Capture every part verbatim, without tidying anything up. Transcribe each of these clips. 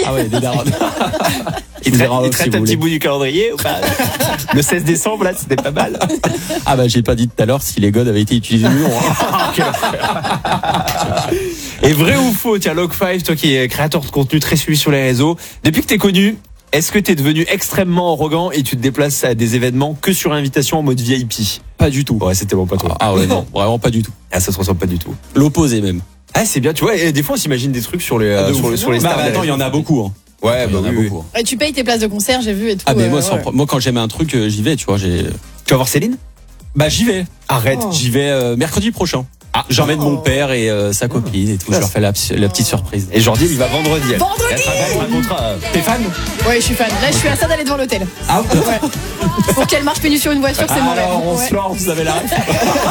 Ah ouais, des darons. Il traite, il traite si un petit bout du calendrier ou pas? Le seize décembre, là, c'était pas mal. Ah bah, j'ai pas dit tout à l'heure si les godes avaient été utilisés ou non. Et vrai ou faux, tiens, Log cinq, toi qui es créateur de contenu très suivi sur les réseaux, depuis que t'es connu, est-ce que t'es devenu extrêmement arrogant et tu te déplaces à des événements que sur invitation en mode V I P? Pas du tout. Ouais, c'était bon, pas toi. Ah ouais, non, vraiment pas du tout. Ah, ça se ressemble pas du tout. L'opposé même. Ah, c'est bien, tu vois, et des fois on s'imagine des trucs sur les, Ah, euh, sur, les sur les bah, stars. bah, attends, il y en a beaucoup. Hein. Ouais, bah il y en a oui, beaucoup. oui. Et tu payes tes places de concert, j'ai vu et tout. Ah, mais euh, moi, ouais. sans, moi, quand j'aime un truc, j'y vais, tu vois. J'ai... Tu vas voir Céline? Bah, j'y vais. Arrête. Oh. J'y vais euh, mercredi prochain. Ah, j'emmène oh. mon père et euh, sa copine et tout. Je leur fais la, la petite surprise. Et Jordi, il va vendredi. Vendredi. Un contrat. T'es fan? Ouais, je suis fan. Là, je suis à ça d'aller devant l'hôtel. Ah Ouais. Pour qu'elle marche pieds nus sur une voiture, c'est mon rêve. Alors, on Ouais. se lance, vous avez la ref.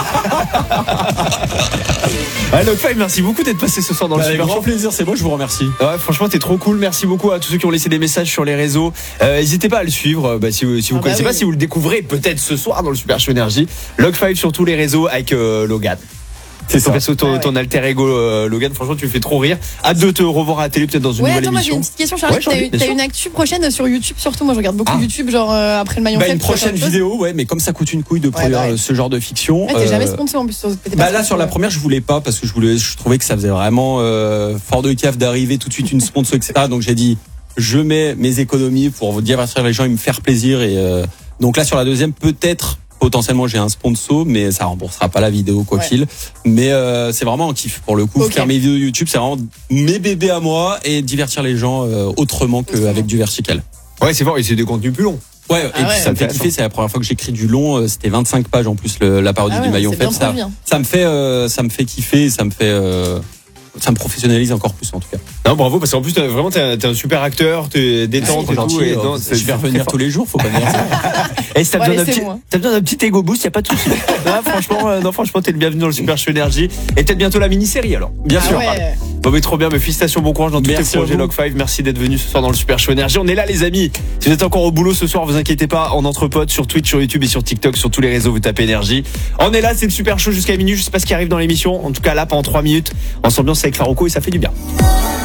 Ouais, Log cinq, merci beaucoup d'être passé ce soir dans le Avec Super grand Show. plaisir, c'est moi, je vous remercie. Ouais, franchement, t'es trop cool. Merci beaucoup à tous ceux qui ont laissé des messages sur les réseaux. Euh, n'hésitez pas à le suivre. Bah, si vous, si vous Ah bah connaissez oui. pas, si vous le découvrez peut-être ce soir dans le Super Show Énergie. Log cinq sur tous les réseaux avec euh, Logan. C'est Ton, ça. perso, ton, Ah ouais. ton alter ego euh, Logan, franchement, tu me fais trop rire. Hâte de te revoir à la télé, peut-être dans une Ouais, nouvelle attends, moi j'ai émission. une petite question, Charlie. Ouais, Charlie, T'as bien t'as sûr. une actu prochaine sur YouTube, surtout. Moi je regarde beaucoup Ah. YouTube, genre euh, après le maillon Bah, faible. une tu vas faire prochaine autre chose. vidéo, ouais, mais comme ça coûte une couille de produire bah ouais. euh, ce genre de fiction. Ouais, t'es jamais euh, sponsor en plus. t'es pas Bah là sponsor, sur la ouais. première je voulais pas parce que je voulais je trouvais que ça faisait vraiment euh, fort de caf d'arriver tout de suite une sponsor et cetera. Donc j'ai dit je mets mes économies pour vous divertir les gens et me faire plaisir et euh, donc là sur la deuxième peut-être potentiellement j'ai un sponsor mais ça remboursera pas la vidéo quoi Ouais. qu'il. Mais euh, c'est vraiment un kiff pour le coup. Ok. Faire mes vidéos YouTube c'est vraiment mes bébés à moi et divertir les gens euh, autrement qu'avec du vertical. Ouais, c'est fort, et c'est des contenus plus longs. Ouais, Ah et ouais. puis ça me fait Intéressant. kiffer. C'est la première fois que j'écris du long. euh, C'était vingt-cinq pages en plus le, la parodie Ah ouais, du maillon c'est bien faible. Ça, produit, hein. ça me fait, euh, ça me fait kiffer. Et ça me fait, euh, ça me professionnalise encore plus en tout cas. Non, bravo, parce qu'en plus, t'as- vraiment, t'es un, t'es un super acteur, t'es détente C'est et gentil, tout. Et euh, non, je vais revenir tous les jours. Faut pas dire ça. Et si t'as Ouais, besoin d'un laissez petit, moi. t'as besoin d'un petit ego boost, y a pas de souci. Non, franchement, euh, non, franchement, t'es le bienvenu dans le Super Show Énergie. Et peut-être bientôt la mini-série, alors. Bien Ah sûr. ouais. Bon, mais trop bien, mais félicitations, bon courage dans tous Merci tes à projets vous. Log cinq. Merci d'être venu ce soir dans le Super Show Énergie. On est là, les amis. Si vous êtes encore au boulot ce soir, vous inquiétez pas, en entre potes, sur Twitch, sur YouTube et sur TikTok, sur tous les réseaux, vous tapez Énergie. On est là, c'est le Super Show jusqu'à minuit. Je sais pas ce qui arrive dans l'émission. En tout cas, là, pendant trois minutes, on s'ambiance avec Farouko et ça fait du bien.